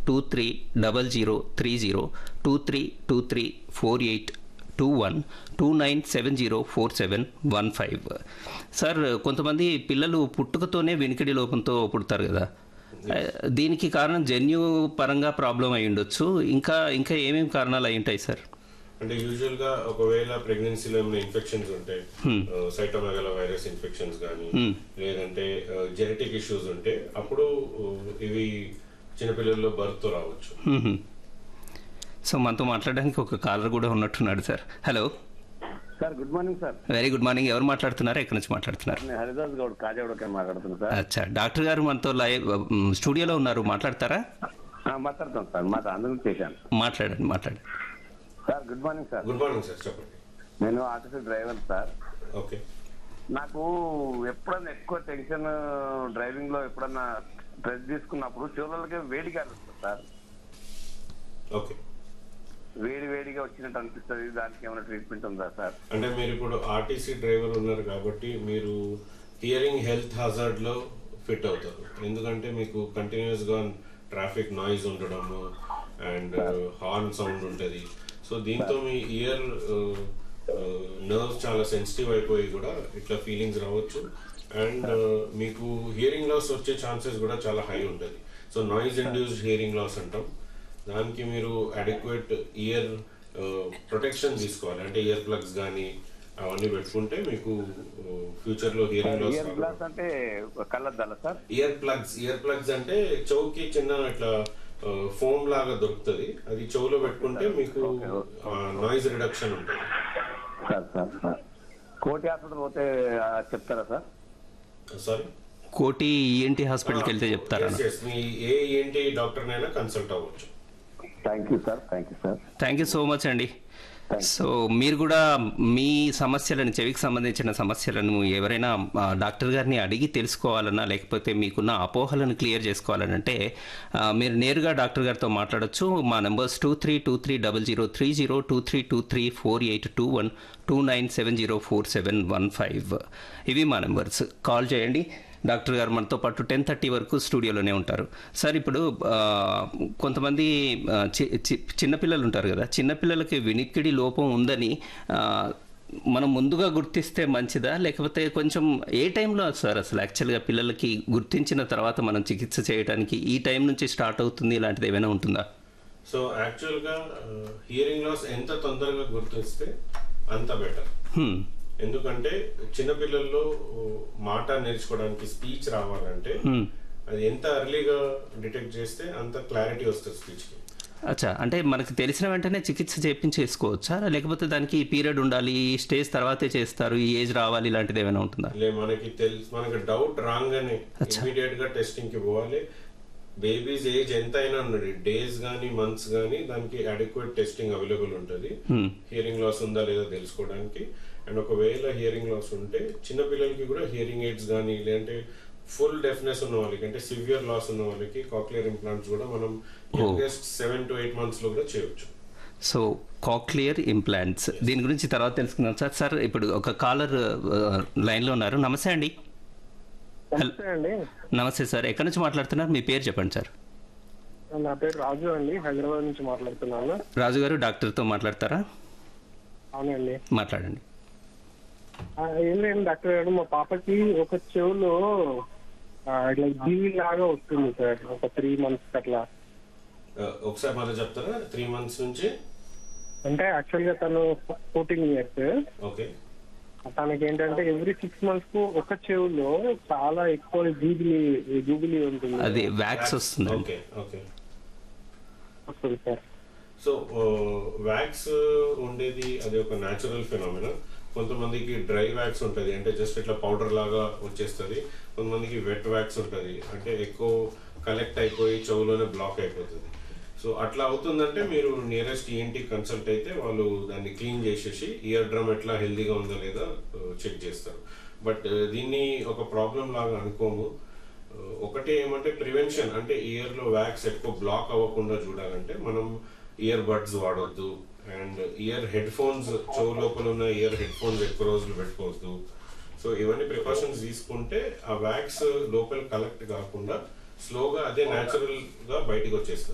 230030 23234821 29704715. Sir, కొంతమంది పిల్లలు పుట్టుకతోనే వినికిడి లోపంతో పుడతారు కదా, దీనికి కారణం జన్యు పరంగా ప్రాబ్లం అయి ఉండొచ్చు. ఇంకా ఇంకా ఏమేమి కారణాలు అయి ఉంటాయి సార్? అంటే యూజువల్ గా ఒకవేళ ప్రెగ్నెన్సీలో ఏమైనా ఇన్ఫెక్షన్స్ ఉంటే, సైటోమెగాలో వైరస్ ఇన్ఫెక్షన్స్ కానీ, లేదంటే జెనెటిక్ ఇష్యూస్ ఉంటే అప్పుడు ఇవి చిన్నపిల్లల్లో బర్త్ రావచ్చు. సో మనతో మాట్లాడడానికి ఒక కాలర్ కూడా ఉన్నట్టున్నాడు sir. Hello sir, good morning sir. Very good morning. ఎవరు మాట్లాడుతున్నారు, ఎక్కడి నుంచి మాట్లాడుతున్నారు? హరిదాస్ గౌడ్ కాజాగూడ మాట్లాడుతున్నా సార్. అచ్చా, డాక్టర్ గారు మనతో లైవ్ స్టూడియోలో ఉన్నారు, మాట్లాడతారా? మాట్లాడుతాం సార్, అందుకు చేశాను. మాట్లాడండి. Sir, good morning sir. Good morning sir, చెప్పండి. నేను ఆర్టీసీ డ్రైవర్ సార్. ఓకే. నాకు ఎప్పుడన్నా ఎక్కువ టెన్షన్ డ్రైవింగ్ లో ఎప్పుడన్నా స్ట్రెస్ తీసుకున్నప్పుడు చెవులకి వేడిగా అనిపిస్తుంది సార్. ఓకే. వేడిగా వచ్చినట్టు అనిపిస్తుంది. దానికి ఏమైనా ట్రీట్మెంట్ ఉందా సార్? అంటే మీరు ఇప్పుడు ఆర్టీసీ డ్రైవర్ ఉన్నారు కాబట్టి మీరు హియరింగ్ హెల్త్ హజార్డ్ లో ఫిట్ అవుతారు. ఎందుకంటే మీకు కంటిన్యూస్ గా ట్రాఫిక్ నాయిస్ ఉండడము అండ్ హార్న్ సౌండ్ ఉంటుంది. సో దీంతో మీ ఇయర్ నర్వ్స్ చాలా సెన్సిటివ్ అయిపోయి కూడా ఇట్లా ఫీలింగ్స్ రావచ్చు. అండ్ మీకు హియరింగ్ లాస్ వచ్చే ఛాన్సెస్ కూడా చాలా హై ఉంటుంది. So noise induced hearing loss అంటాం. దానికి మీరు అడిక్వేట్ ఇయర్ ప్రొటెక్షన్ తీసుకోవాలి. అంటే ఇయర్ ప్లగ్స్ కానీ అవన్నీ పెట్టుకుంటే మీకు ఫ్యూచర్ లో హియరింగ్ లాస్. అంటే కళ్ళద్దాలా సార్? ఇయర్ ప్లగ్స్ అంటే చెవుకి చిన్న ఇట్లా ఫోమ్ లాగా దొరుకుతుంది. అది చెవులో పెట్టుకుంటే మీకు నాయిస్ రిడక్షన్ ఉంటుంది. కోటి హాస్పిటల్ పోతే చెప్తారా సార్? సారీ, కోటి ఈఎన్టీ హాస్పిటల్కి వెళ్తే చెప్తారా? మీ ఏ ఈఎన్టీ డాక్టర్ నైనా కన్సల్ట్ అవ్వచ్చు. Thank you sir. Thank you so much అండి. సో మీరు కూడా మీ సమస్యలను, చెవికి సంబంధించిన సమస్యలను ఎవరైనా డాక్టర్ గారిని అడిగి తెలుసుకోవాలన్నా, లేకపోతే మీకున్న అపోహలను క్లియర్ చేసుకోవాలనంటే మీరు నేరుగా డాక్టర్ గారితో మాట్లాడచ్చు. మా నెంబర్స్ 23230030 23234821 29704715. ఇవి మా నెంబర్స్. కాల్ చేయండి. డాక్టర్ గారు మనతో పాటు 10:30 వరకు స్టూడియోలోనే ఉంటారు. సార్, ఇప్పుడు కొంతమంది చిన్నపిల్లలు ఉంటారు కదా, చిన్నపిల్లలకి వినికిడి లోపం ఉందని మనం ముందుగా గుర్తిస్తే మంచిదా, లేకపోతే కొంచెం ఏ టైంలో సార్ అసలు యాక్చువల్గా పిల్లలకి గుర్తించిన తర్వాత మనం చికిత్స చేయడానికి ఈ టైం నుంచి స్టార్ట్ అవుతుంది, ఇలాంటిది ఏమైనా ఉంటుందా? సో యాక్చువల్గా హియరింగ్ లాస్ ఎంత తొందరగా గుర్తిస్తే అంత బెటర్. ఎందుకంటే చిన్నపిల్లల్లో మాట నేర్చుకోవడానికి, స్పీచ్ రావాలంటే అది ఎంత ఎర్లీగా డిటెక్ట్ చేస్తే అంత క్లారిటీ వస్తుంది స్పీచ్కి. అచ్చా, అంటే మనకు తెలిసిన వెంటనే చికిత్స చేయించేసుకోవచ్చా, లేకపోతే దానికి పీరియడ్ ఉండాలి, ఈ స్టేజ్ తర్వాతే చేస్తారు, ఈ ఏజ్ రావాలి, ఇలాంటిది ఏమైనా ఉంటుందా? మనకి డౌట్ రాగానే ఇమీడియట్ గా టెస్టింగ్ కి పోవాలి. బేబీస్ ఏజ్ ఎంత అయినా ఉన్నది, డేస్ గానీ మంత్స్ గానీ, దానికి అడిక్వేట్ టెస్టింగ్ అవైలబుల్ ఉంటుంది హియరింగ్ లాస్ ఉందా లేదా తెలుసుకోవడానికి. అండ్ ఒకవేళ హియరింగ్ లాస్ ఉంటే చిన్నపిల్లలకి కూడా హియరింగ్ ఎయిడ్స్ కానీ, లేదంటే ఫుల్ డెఫ్నెస్ ఉన్న వాళ్ళకి, అంటే సివియర్ లాస్ ఉన్న వాళ్ళకి కాక్లియర్ ఇంప్లాంట్స్ కూడా మనం యంగెస్ట్ 7 to 8 months లో కూడా చేయవచ్చు. సో కాక్లియర్ ఇంప్లాంట్స్ దీని గురించి తర్వాత తెలుసుకుందాం సార్. సార్, ఇప్పుడు ఒక కాలర్ లైన్లో ఉన్నారు. నమస్తే అండి. నమస్తే సార్, ఎక్కడి నుంచి మాట్లాడుతున్నారు? మీ పేరు చెప్పండి సార్. నా పేరు రాజు అండి, హైదరాబాద్ నుంచి మాట్లాడుతున్నాను. రాజు గారు, డాక్టర్తో మాట్లాడతారా? అవునండి, మాట్లాడండి. ఏం లేదు డాక్టర్ గారు, మా పాపకి ఒక చెవులో ఇట్లా జీవి లాగా వస్తుంది సార్, ఒక 3 months అట్లా. ఒకసారి మళ్ళీ చెప్తారా? 3 months నుంచి అంటే యాక్చువల్ గా తను 14 years. ఓకే. తనకి ఏంటంటే ఎవ్రీ 6 months కు ఒక చెవులో చాలా ఎక్కువ జూబిలీ ఉంటుంది, అది వ్యాక్స్ వస్తుంది. ఓకే ఓకే వస్తుంది సార్. సో వ్యాక్స్ ఉండేది అది ఒక న్యాచురల్ ఫినామినా. కొంతమందికి డ్రై వ్యాక్స్ ఉంటుంది, అంటే జస్ట్ ఇట్లా పౌడర్ లాగా వచ్చేస్తుంది. కొంతమందికి వెట్ వ్యాక్స్ ఉంటుంది, అంటే ఎక్కువ కలెక్ట్ అయిపోయి చెవులోనే బ్లాక్ అయిపోతుంది. సో అట్లా అవుతుందంటే మీరు నియరెస్ట్ ఈఎన్టీ కన్సల్ట్ అయితే వాళ్ళు దాన్ని క్లీన్ చేసేసి ఇయర్ డ్రమ్ ఎట్లా హెల్దీగా ఉందో లేదా చెక్ చేస్తారు. బట్ దీన్ని ఒక ప్రాబ్లం లాగా అనుకోము. ఒకటి ఏమంటే ప్రివెన్షన్, అంటే ఇయర్లో వ్యాక్స్ ఎక్కువ బ్లాక్ అవ్వకుండా చూడాలంటే మనం ఇయర్ బడ్స్ వాడొద్దు. అండ్ ఇయర్ హెడ్ ఫోన్స్, చెవు లోపల ఉన్న ఇయర్ హెడ్ ఫోన్స్ ఎక్కువ రోజులు పెట్టుకోవద్దు. సో ఇవన్నీ ప్రికాషన్స్ తీసుకుంటే ఆ వ్యాక్స్ లోపల కలెక్ట్ కాకుండా స్లోగా అదే న్యాచురల్ గా బయటకు వచ్చేస్తుంది.